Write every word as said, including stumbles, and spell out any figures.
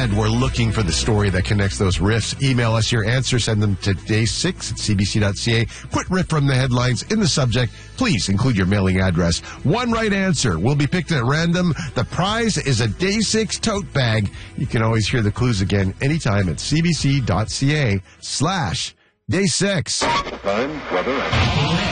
and we're looking for the story that connects those riffs. Email us your answer. Send them to day six at c b c dot c a. Put riff from the headlines in the subject. Please include your mailing address. One right answer will be picked at random. The prize is a Day six tote bag. You can always hear the clues again anytime at c b c dot c a slash day six. Time, weather, and...